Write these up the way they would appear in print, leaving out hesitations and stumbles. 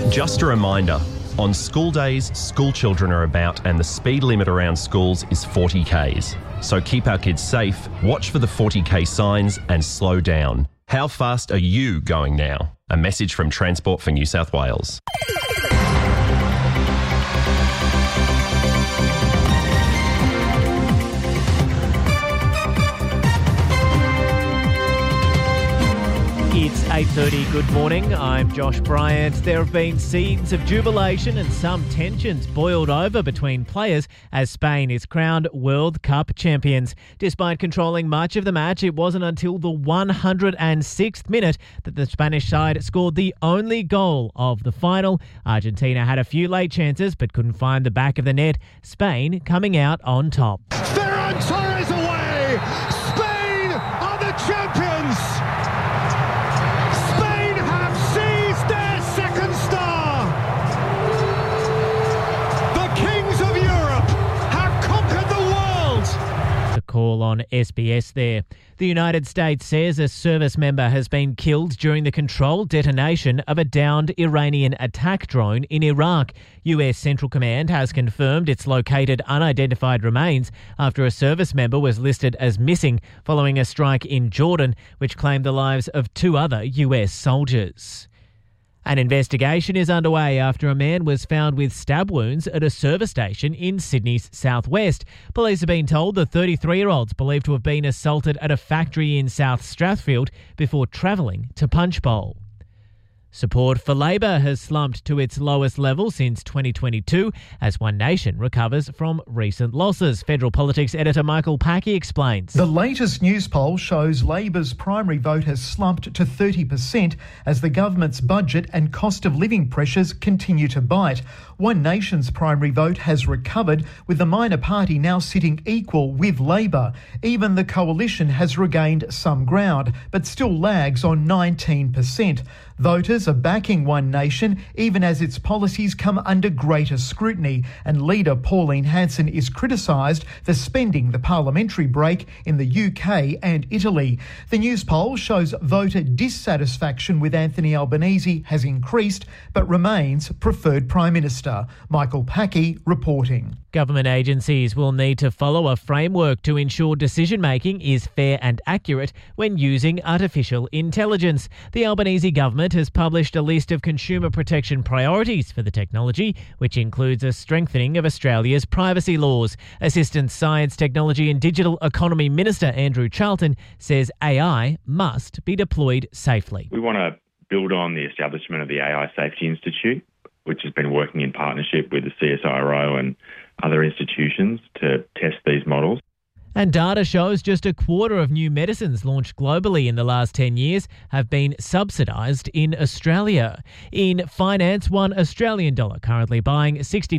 Just a reminder, on school days, school children are about and the speed limit around schools is 40 k's. So keep our kids safe, watch for the 40k signs and slow down. How fast are you going now? A message from Transport for New South Wales. It's 8:30. Good morning. I'm Josh Bryant. There have been scenes of jubilation and some tensions boiled over between players as Spain is crowned World Cup champions. Despite controlling much of the match, it wasn't until the 106th minute that the Spanish side scored the only goal of the final. Argentina had a few late chances but couldn't find the back of the net. Spain coming out on top. Ferran Torres away! Spain are the champions! Call on SBS there. The United States says a service member has been killed during the controlled detonation of a downed Iranian attack drone in Iraq. US Central Command has confirmed it's located unidentified remains after a service member was listed as missing following a strike in Jordan, which claimed the lives of 2 other US soldiers. An investigation is underway after a man was found with stab wounds at a service station in Sydney's southwest. Police have been told the 33-year-old's believed to have been assaulted at a factory in South Strathfield before travelling to Punchbowl. Support for Labor has slumped to its lowest level since 2022 as One Nation recovers from recent losses. Federal Politics editor Michael Packey explains. The latest news poll shows Labor's primary vote has slumped to 30% as the government's budget and cost of living pressures continue to bite. One Nation's primary vote has recovered, with the minor party now sitting equal with Labor. Even the coalition has regained some ground, but still lags on 19%. Voters are backing One Nation even as its policies come under greater scrutiny, and leader Pauline Hanson is criticised for spending the parliamentary break in the UK and Italy. The news poll shows voter dissatisfaction with Anthony Albanese has increased but remains preferred Prime Minister. Michael Packey reporting. Government agencies will need to follow a framework to ensure decision-making is fair and accurate when using artificial intelligence. The Albanese government has published a list of consumer protection priorities for the technology, which includes a strengthening of Australia's privacy laws. Assistant Science, Technology and Digital Economy Minister Andrew Charlton says AI must be deployed safely. We want to build on the establishment of the AI Safety Institute, which has been working in partnership with the CSIRO and other institutions to test these models. And data shows just a quarter of new medicines launched globally in the last 10 years have been subsidised in Australia. In finance, $1 Australian currently buying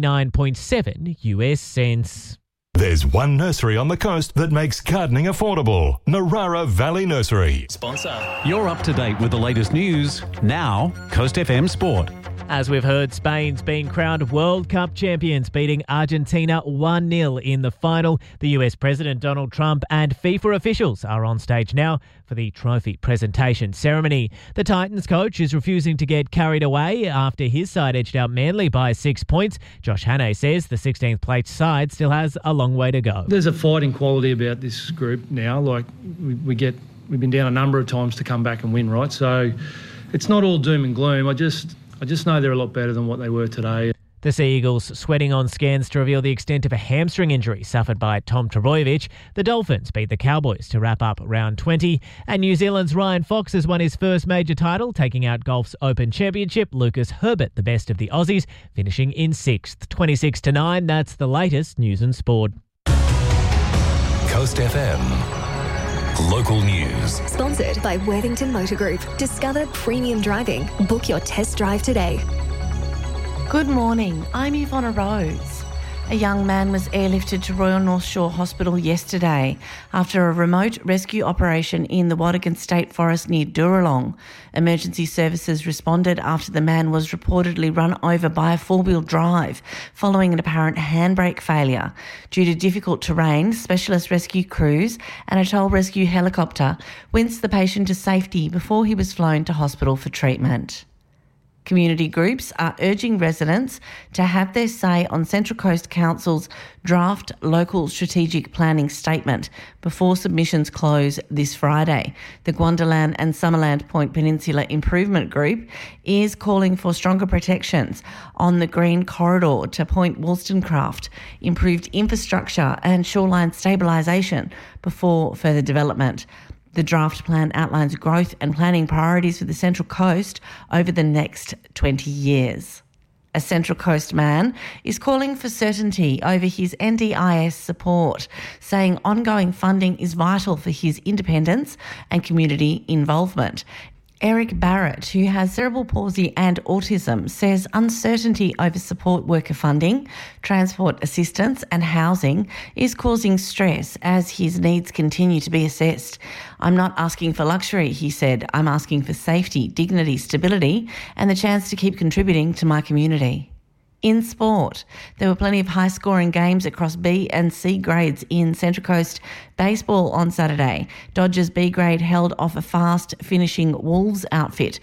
69.7 US cents. There's one nursery on the coast that makes gardening affordable. Narara Valley Nursery. Sponsor. You're up to date with the latest news. Now, Coast FM Sport. As we've heard, Spain's been crowned World Cup champions, beating Argentina 1-0 in the final. The US President Donald Trump and FIFA officials are on stage now for the trophy presentation ceremony. The Titans coach is refusing to get carried away after his side edged out Manly by 6 points. Josh Hannay says the 16th place side still has a long way to go. There's a fighting quality about this group now. Like we've been down a number of times to come back and win, right? So it's not all doom and gloom. I just know they're a lot better than what they were today. The Sea Eagles sweating on scans to reveal the extent of a hamstring injury suffered by Tom Trbojevic. The Dolphins beat the Cowboys to wrap up round 20. And New Zealand's Ryan Fox has won his first major title, taking out golf's Open Championship. Lucas Herbert, the best of the Aussies, finishing in 6th. 26-9, that's the latest news and sport. Coast FM. Local news. Sponsored by Worthington Motor Group. Discover premium driving. Book your test drive today. Good morning. I'm Yvonne Rose. A young man was airlifted to Royal North Shore Hospital yesterday after a remote rescue operation in the Wadigan State Forest near Duralong. Emergency services responded after the man was reportedly run over by a four-wheel drive following an apparent handbrake failure. Due to difficult terrain, specialist rescue crews and a toll rescue helicopter winced the patient to safety before he was flown to hospital for treatment. Community groups are urging residents to have their say on Central Coast Council's draft local strategic planning statement before submissions close this Friday. The Guandalan and Summerland Point Peninsula Improvement Group is calling for stronger protections on the Green Corridor to Point Wollstonecraft, improved infrastructure and shoreline stabilisation before further development. The draft plan outlines growth and planning priorities for the Central Coast over the next 20 years. A Central Coast man is calling for certainty over his NDIS support, saying ongoing funding is vital for his independence and community involvement. Eric Barrett, who has cerebral palsy and autism, says uncertainty over support worker funding, transport assistance and housing is causing stress as his needs continue to be assessed. I'm not asking for luxury, he said. I'm asking for safety, dignity, stability and the chance to keep contributing to my community. In sport, there were plenty of high-scoring games across B and C grades in Central Coast baseball on Saturday. Dodgers B grade held off a fast-finishing Wolves outfit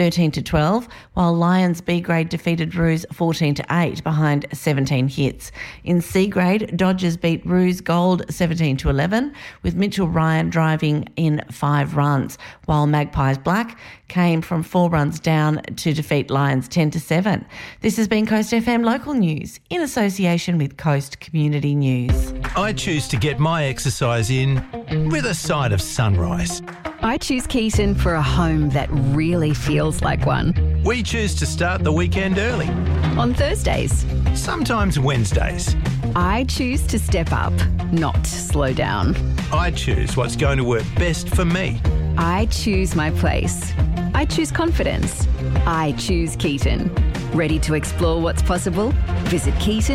13-12, while Lions B grade defeated Roos 14-8 behind 17 hits. In C grade, Dodgers beat Roos Gold 17-11, with Mitchell Ryan driving in 5 runs, while Magpies Black came from 4 runs down to defeat Lions 10-7. This has been Coast FM Local News in association with Coast Community News. I choose to get my exercise in with a side of sunrise. I choose Keaton for a home that really feels like one. We choose to start the weekend early. On Thursdays. Sometimes Wednesdays. I choose to step up, not slow down. I choose what's going to work best for me. I choose my place. I choose confidence. I choose Keaton. Ready to explore what's possible? Visit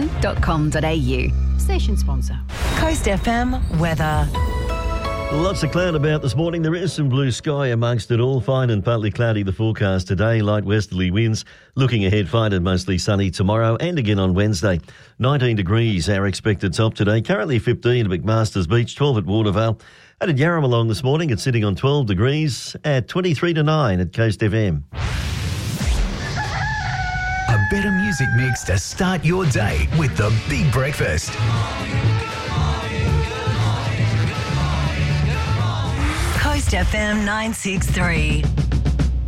keaton.com.au. Station sponsor. Coast FM weather. Lots of cloud about this morning. There is some blue sky amongst it all. Fine and partly cloudy the forecast today. Light westerly winds. Looking ahead, fine and mostly sunny tomorrow and again on Wednesday. 19 degrees our expected top today. Currently 15 at McMaster's Beach, 12 at Watervale. And at Yarramalong this morning, it's sitting on 12 degrees at 23-9 at Coast FM. A better music mix to start your day with the Big Breakfast. Coast FM 963.